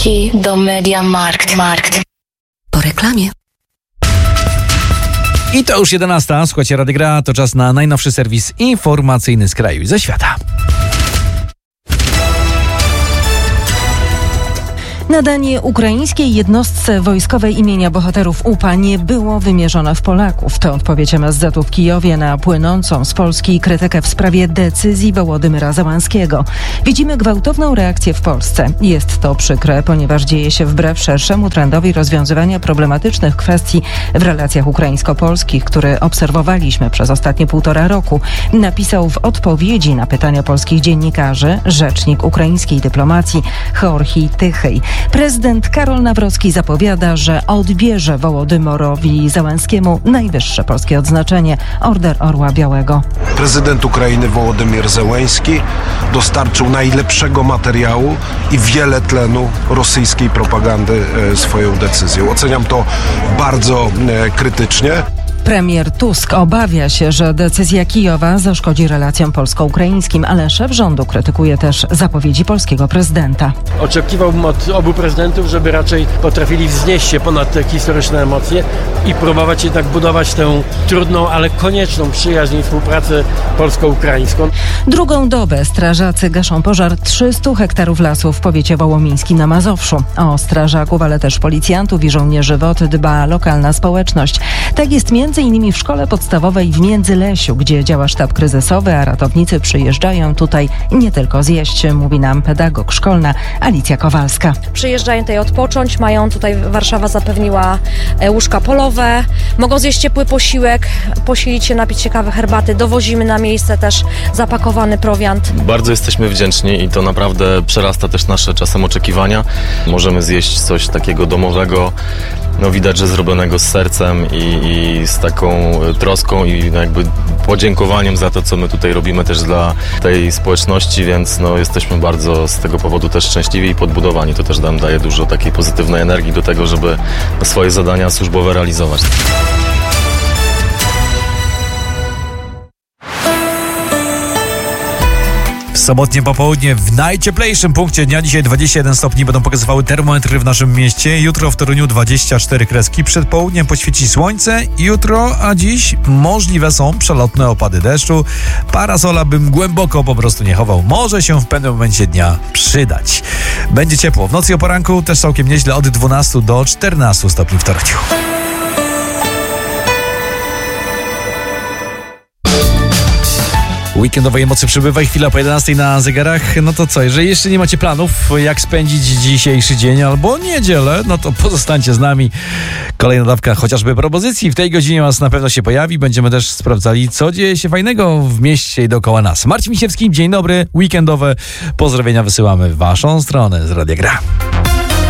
Bilety do MediaMarkt. Po reklamie. I to już 11. Słuchajcie, Radia Gra, to czas na najnowszy serwis informacyjny z kraju i ze świata. Nadanie ukraińskiej jednostce wojskowej imienia bohaterów UPA nie było wymierzone w Polaków. To odpowiedź MSZ-u w Kijowie na płynącą z Polski krytykę w sprawie decyzji Wołodymyra Zełenskiego. Widzimy gwałtowną reakcję w Polsce. Jest to przykre, ponieważ dzieje się wbrew szerszemu trendowi rozwiązywania problematycznych kwestii w relacjach ukraińsko-polskich, który obserwowaliśmy przez ostatnie 1,5 roku. Napisał w odpowiedzi na pytania polskich dziennikarzy rzecznik ukraińskiej dyplomacji Georgij Tychyj. Prezydent Karol Nawrocki zapowiada, że odbierze Wołodymyrowi Zełenskiemu najwyższe polskie odznaczenie Order Orła Białego. Prezydent Ukrainy Wołodymyr Zełenski dostarczył najlepszego materiału i wiele tlenu rosyjskiej propagandy swoją decyzją. Oceniam to bardzo krytycznie. Premier Tusk obawia się, że decyzja Kijowa zaszkodzi relacjom polsko-ukraińskim, ale szef rządu krytykuje też zapowiedzi polskiego prezydenta. Oczekiwałbym od obu prezydentów, żeby raczej potrafili wznieść się ponad te historyczne emocje i próbować jednak budować tę trudną, ale konieczną przyjaźń i współpracę polsko-ukraińską. Drugą dobę strażacy gaszą pożar 300 hektarów lasu w powiecie wołomińskim na Mazowszu. O strażaków, ale też policjantów i żołnierzy WOT dba lokalna społeczność. Tak jest między innymi w szkole podstawowej w Międzylesiu, gdzie działa sztab kryzysowy, a ratownicy przyjeżdżają tutaj nie tylko zjeść, mówi nam pedagog szkolna Alicja Kowalska. Przyjeżdżają tutaj odpocząć, mają tutaj, Warszawa zapewniła łóżka polowe, mogą zjeść ciepły posiłek, posilić się, napić się kawy, herbaty, dowozimy na miejsce też zapakowany prowiant. Bardzo jesteśmy wdzięczni i to naprawdę przerasta też nasze czasem oczekiwania. Możemy zjeść coś takiego domowego, widać, że zrobionego z sercem i z taką troską i jakby podziękowaniem za to, co my tutaj robimy też dla tej społeczności, więc jesteśmy bardzo z tego powodu też szczęśliwi i podbudowani. To też nam daje dużo takiej pozytywnej energii do tego, żeby swoje zadania służbowe realizować. Sobotnie popołudnie w najcieplejszym punkcie dnia. Dzisiaj 21 stopni będą pokazywały termometry w naszym mieście. Jutro w Toruniu 24 kreski. Przed południem poświeci słońce. Jutro, a dziś możliwe są przelotne opady deszczu. Parasola bym głęboko po prostu nie chował. Może się w pewnym momencie dnia przydać. Będzie ciepło. W nocy i o poranku też całkiem nieźle, od 12 do 14 stopni w Toruniu. Weekendowej emocji przybywa i chwila po 11 na zegarach. No to co, jeżeli jeszcze nie macie planów, jak spędzić dzisiejszy dzień albo niedzielę, no to pozostańcie z nami. Kolejna dawka chociażby propozycji w tej godzinie was na pewno się pojawi. Będziemy też sprawdzali, co dzieje się fajnego w mieście i dookoła nas. Marcin Misiewski, dzień dobry, weekendowe pozdrowienia wysyłamy w waszą stronę z Radia Gra.